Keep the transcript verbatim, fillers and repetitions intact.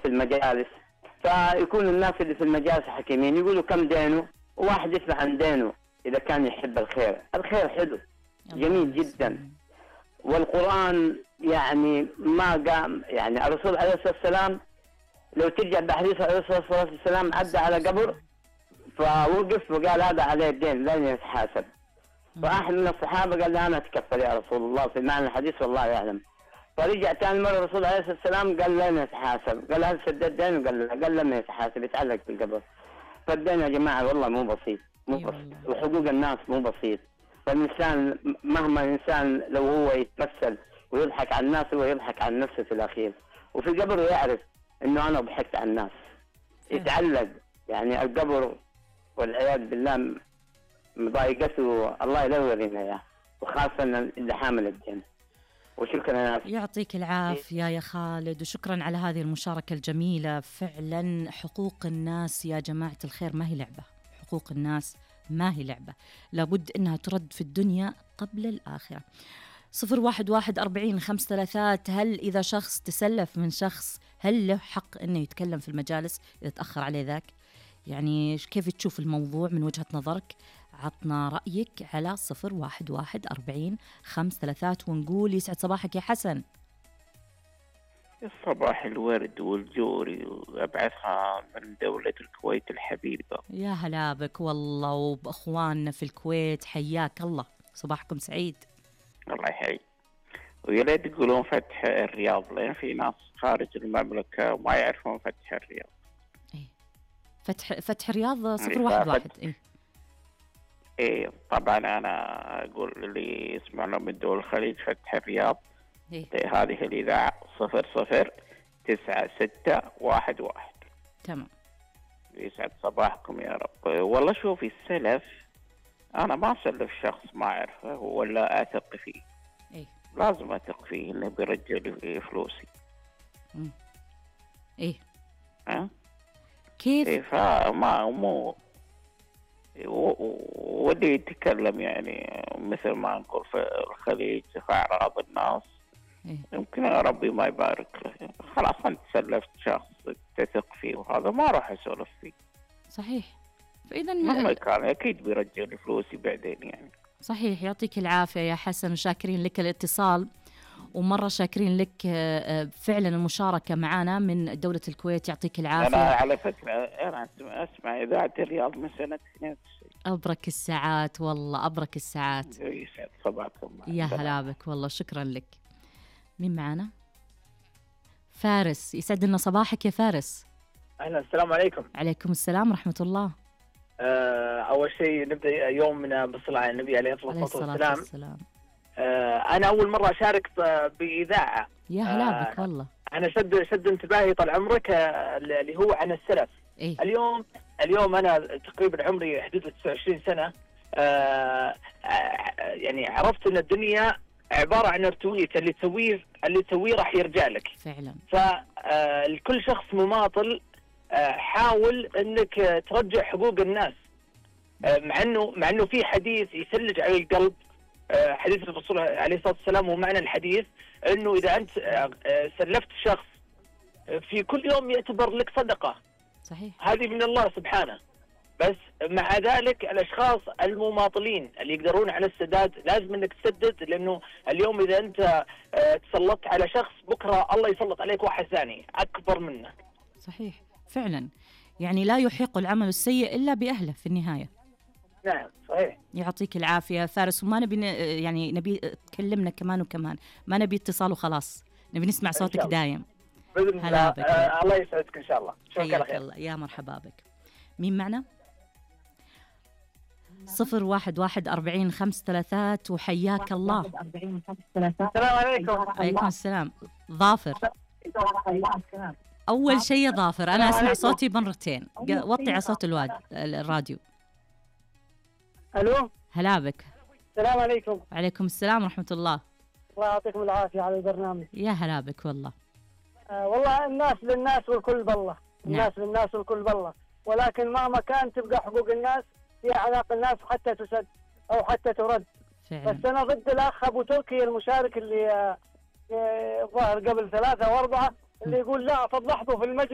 في المجالس، فيكون الناس اللي في المجالس حكيمين يقولوا كم دينه، وواحد يدفع عن دينه إذا كان يحب الخير. الخير حلو جميل جدا، والقرآن يعني ما قام، يعني الرسول عليه الصلاة والسلام لو ترجع بحديث عليه الصلاة والسلام عدى على قبر فوقف وقال هذا عليه الدين لن يتحاسب، فأحد من الصحابة قال له أنا أتكفل يا رسول الله في معنى الحديث والله يعلم. فرجع ثاني مرة الرسول عليه الصلاة والسلام قال لن يتحاسب، قال هل سدد دين؟ قال قال لم يتحاسب، يتعلق بالقبر. فالدين يا جماعة والله مو بسيط، مو بسيط، وحقوق الناس مو بسيط. فالإنسان مهما الإنسان لو هو يتمثل ويضحك على الناس هو يضحك على نفسه في الأخير، وفي القبر يعرف إنه أنا ضحكت على الناس. يتعلق يعني القبر والعياذ بالله مضايقته الله يلورنا إياه، وخاصة اللي حامل الدين. وشكرا يا يعطيك العافية يا خالد، وشكرا على هذه المشاركة الجميلة. فعلا حقوق الناس يا جماعة الخير ما هي لعبة، حقوق الناس ما هي لعبة، لابد أنها ترد في الدنيا قبل الآخرة. صفر واحد واحد أربعين خمس ثلاثات. هل إذا شخص تسلف من شخص هل له حق أنه يتكلم في المجالس إذا تأخر عليه ذاك؟ يعني كيف تشوف الموضوع من وجهة نظرك؟ عطنا رأيك على صفر واحد واحد أربعين خمس ثلاثات ونقول يسعد صباحك يا حسن. صباح الورد والجوري، وأبعثها من دولة الكويت الحبيبة. يا هلا بك والله وبأخواننا في الكويت، حياك الله، صباحكم سعيد. الله يحيي. ويا ريت تقولون فتح الرياض، لأن في ناس خارج المملكة وما يعرفون فتح الرياض. إيه فتح فتح الرياض صفر واحد واحد. إيه إيه طبعا أنا أقول اللي يسمعنا من دول الخليج فتح الرياض. إيه؟ هذه الإذاعة صفر صفر تسعة ستة واحد واحد. تمام. يسعد صباحكم يا رب. والله شوفي السلف أنا ما أسلف شخص ما أعرفه ولا أثق فيه. إيه؟ لازم أثق فيه إنه بيرجع لي فلوسي. مم. إيه؟ ها؟ كيف؟ إيه فما مو ودي يتكلم يعني مثل ما نقول في الخليج في أعراض الناس. إيه؟ يمكن يا ربي ما يبارك له، خلاص أنت سلفت شخص تثق فيه وهذا ما راح أسولف فيه. صحيح. فإذا مهما كان أكيد بيرجع لي فلوسي بعدين يعني. صحيح. يعطيك العافية يا حسن، وشاكرين لك الاتصال، ومرة شاكرين لك فعلا المشاركة معنا من دولة الكويت. يعطيك العافية. أنا على فكرة أنا أسمع إذاعة الرياض من سنة اثنين وتسعين. أبرك الساعات والله، أبرك الساعات. يسعد صباحكم. يا هلا بك والله، شكرا لك. مين معنا؟ فارس. يسعد لنا صباحك يا فارس. أهلا، السلام عليكم. عليكم السلام ورحمة الله. أه أول شيء نبدأ يومنا بالصلاة على النبي عليه الصلاة والسلام. والسلام. أه أنا أول مرة أشارك بإذاعة. يا هلا أه بك والله. أنا شد شد انتباهي طال عمرك اللي هو عن السلف. إيه؟ اليوم اليوم أنا تقريبا عمري حدود تسعة وعشرين سنة. أه يعني عرفت أن الدنيا عبارة عن ارتويت، اللي تسويه اللي تسويه راح يرجع لك فعلا. فالكل شخص مماطل حاول انك ترجع حقوق الناس، مع انه مع انه في حديث يثلج على القلب، حديث الرسول عليه الصلاة والسلام، ومعنى الحديث انه اذا انت سلفت شخص في كل يوم يعتبر لك صدقة. صحيح. هذه من الله سبحانه. بس مع ذلك الاشخاص المماطلين اللي يقدرون على السداد لازم انك تسدد، لانه اليوم اذا انت تسلطت على شخص بكره الله يسلط عليك واحد ثاني اكبر منك. صحيح فعلا. يعني لا يحيق العمل السيء الا باهله في النهايه. نعم صحيح. يعطيك العافيه فارس، وما نبي يعني نبي تكلمنا كمان وكمان، ما نبي اتصال وخلاص، نبي نسمع صوتك دايم. باذن الله. آه الله يسعدك ان شاء الله. حياك الله. يا مرحبا بك. مين معنا؟ صفر واحد واحد أربعين خمس ثلاثات. وحياك الله. السلام عليكم. عليكم السلام. ظافر. أول شيء يا ظافر أنا أسمع صوتي مرتين، وطي على صوت الواد الراديو. ألو. هلا بك. السلام عليكم. وعليكم السلام ورحمة الله. الله يعطيكم العافية على البرنامج. يا هلا بك والله. آه والله الناس للناس والكل بالله. الناس نعم. للناس والكل بالله، ولكن مهما كان تبقى حقوق الناس في أعناق الناس حتى تسد أو حتى ترد. فعلا. بس أنا ضد الأخ أبو تركي المشارك اللي ظهر قبل ثلاثة وأربعة اللي يقول لا فضحته في المجلس